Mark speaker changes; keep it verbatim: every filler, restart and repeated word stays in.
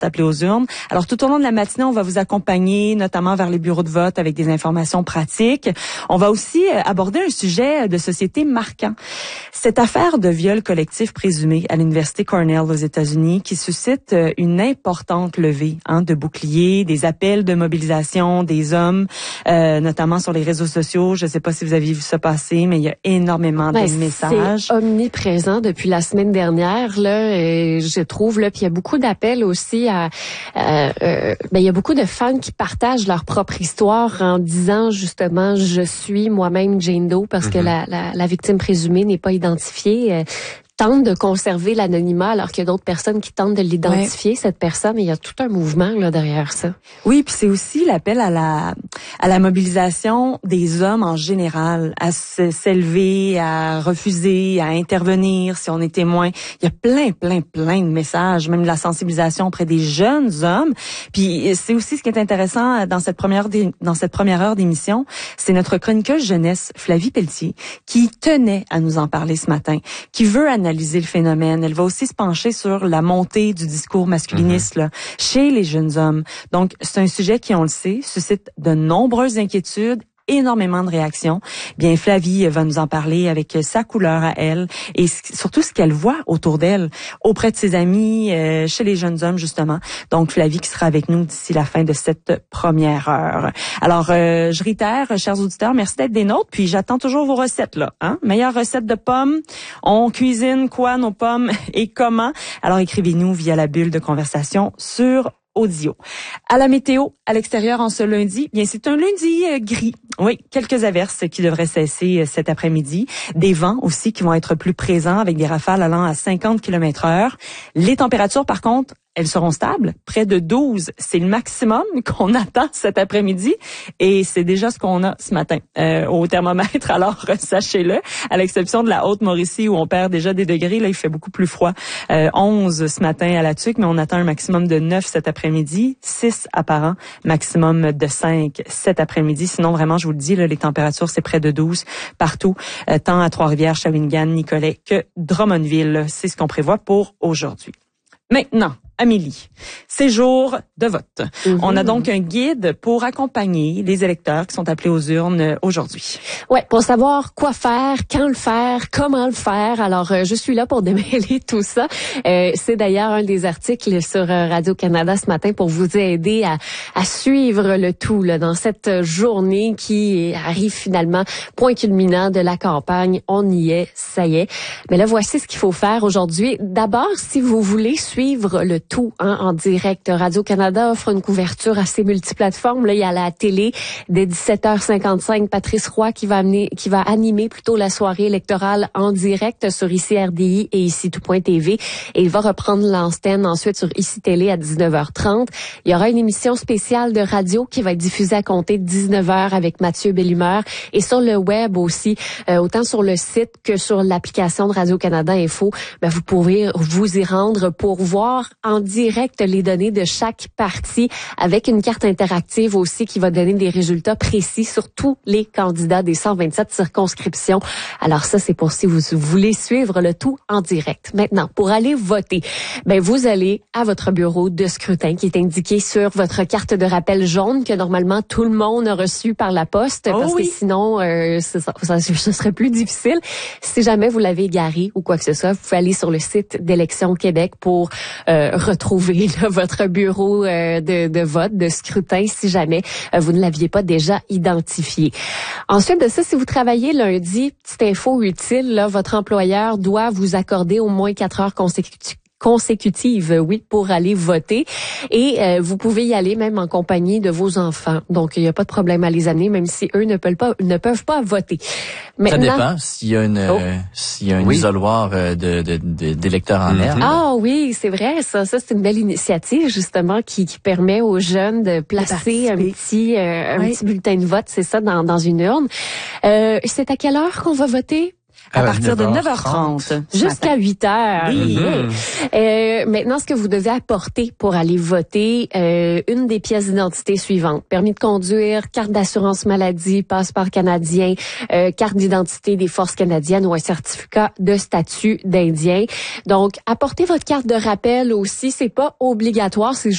Speaker 1: appelés aux urnes. Alors, tout au long de la matinée, on va vous accompagner, notamment vers les bureaux de vote avec des informations pratiques. On va aussi aborder un sujet de société marquant. Cette affaire de viol collectif présumé à l'Université Cornell aux États-Unis qui suscite une importante levée hein, de boucliers, des appels de mobilisation des hommes, euh, notamment sur les réseaux sociaux. Je ne sais pas si vous avez vu ça passer, mais il y a énormément
Speaker 2: ben,
Speaker 1: de messages.
Speaker 2: C'est omniprésent depuis la semaine dernière, là, et je trouve, là, puis il y a beaucoup d'appels aussi à, à euh, ben, il y a beaucoup de fans qui partagent leur propre histoire en disant justement, je suis moi-même Jane Doe parce mm-hmm. que la, la, la victime présumée n'est pas identifiée. Euh, tente de conserver l'anonymat alors qu'il y a d'autres personnes qui tentent de l'identifier, ouais. cette personne. Et il y a tout un mouvement là derrière ça.
Speaker 1: Oui, puis c'est aussi l'appel à la à la mobilisation des hommes en général, à se, s'élever, à refuser, à intervenir si on est témoin. Il y a plein, plein, plein de messages, même de la sensibilisation auprès des jeunes hommes. Puis c'est aussi ce qui est intéressant dans cette première dans cette première heure d'émission, c'est notre chroniqueuse jeunesse Flavie Pelletier qui tenait à nous en parler ce matin, qui veut analyser le phénomène. Elle va aussi se pencher sur la montée du discours masculiniste là, chez les jeunes hommes. Donc, c'est un sujet qui, on le sait, suscite de nombreuses inquiétudes, énormément de réactions. Bien, Flavie va nous en parler avec sa couleur à elle et surtout ce qu'elle voit autour d'elle, auprès de ses amis, euh, chez les jeunes hommes justement. Donc, Flavie qui sera avec nous d'ici la fin de cette première heure. Alors, euh, je réitère, chers auditeurs, merci d'être des nôtres. Puis, j'attends toujours vos recettes là. Hein? Meilleure recette de pommes. On cuisine quoi nos pommes et comment? Alors, écrivez-nous via la bulle de conversation sur audio. À la météo, à l'extérieur en ce lundi, bien c'est un lundi euh, gris. Oui, quelques averses qui devraient cesser euh, cet après-midi. Des vents aussi qui vont être plus présents avec des rafales allant à cinquante kilomètres heure. Les températures, par contre, elles seront stables, près de douze. C'est le maximum qu'on attend cet après-midi et c'est déjà ce qu'on a ce matin euh, au thermomètre. Alors, sachez-le, à l'exception de la Haute-Mauricie où on perd déjà des degrés, là, il fait beaucoup plus froid. Euh, onze ce matin à la Tuque, mais on attend un maximum de neuf cet après-midi, six à Parent, maximum de cinq cet après-midi. Sinon, vraiment, je vous le dis, là, les températures, c'est près de douze partout, euh, tant à Trois-Rivières, Shawinigan, Nicolet que Drummondville. C'est ce qu'on prévoit pour aujourd'hui. Maintenant, Amélie, c'est jour de vote. Mm-hmm. On a donc un guide pour accompagner les électeurs qui sont appelés aux urnes aujourd'hui.
Speaker 2: Ouais, pour savoir quoi faire, quand le faire, comment le faire. Alors, euh, je suis là pour démêler tout ça. Euh, c'est d'ailleurs un des articles sur euh, Radio-Canada ce matin pour vous aider à, à suivre le tout là, dans cette journée qui arrive finalement, point culminant de la campagne. On y est, ça y est. Mais là, voici ce qu'il faut faire aujourd'hui. D'abord, si vous voulez suivre le tout hein, en direct. Radio-Canada offre une couverture assez multiplateforme. Là, il y a la télé dès dix-sept heures cinquante-cinq. Patrice Roy qui va amener, qui va animer plutôt la soirée électorale en direct sur Ici R D I et Ici Tout point T V. Et il va reprendre l'antenne ensuite sur Ici Télé à dix-neuf heures trente. Il y aura une émission spéciale de radio qui va être diffusée à compter de dix-neuf heures avec Mathieu Bellumeur. Et sur le web aussi, euh, autant sur le site que sur l'application de Radio-Canada Info, ben, vous pouvez vous y rendre pour voir en direct les données de chaque parti avec une carte interactive aussi qui va donner des résultats précis sur tous les candidats des cent vingt-sept circonscriptions. Alors ça, c'est pour si vous voulez suivre le tout en direct. Maintenant, pour aller voter, ben vous allez à votre bureau de scrutin qui est indiqué sur votre carte de rappel jaune que normalement tout le monde a reçu par la poste oh parce oui. que sinon, euh, ça, ça, ça serait plus difficile. Si jamais vous l'avez égaré ou quoi que ce soit, vous pouvez aller sur le site d'Élections Québec pour euh, retrouver là, votre bureau euh, de, de vote, de scrutin, si jamais euh, vous ne l'aviez pas déjà identifié. Ensuite de ça, si vous travaillez lundi, petite info utile, là, votre employeur doit vous accorder au moins quatre heures consécutives consécutive, oui, pour aller voter. Et euh, vous pouvez y aller même en compagnie de vos enfants. Donc, il n'y a pas de problème à les amener, même si eux ne peuvent pas, ne peuvent pas voter.
Speaker 3: Maintenant, ça dépend s'il y a une, oh. euh, s'il y a un oui. isoloir de, de, de, d'électeurs en air.
Speaker 2: Mm-hmm. Ah oui, c'est vrai, ça. Ça, c'est une belle initiative, justement, qui, qui permet aux jeunes de placer un petit, euh, oui. un petit bulletin de vote, c'est ça, dans, dans une urne. Euh, c'est à quelle heure qu'on va voter?
Speaker 1: À partir de neuf heures trente.
Speaker 2: Jusqu'à huit heures. Oui. Mm-hmm. Euh, maintenant, ce que vous devez apporter pour aller voter, euh, une des pièces d'identité suivantes. Permis de conduire, carte d'assurance maladie, passeport canadien, euh, carte d'identité des forces canadiennes ou un certificat de statut d'Indien. Donc, apportez votre carte de rappel aussi. C'est pas obligatoire, c'est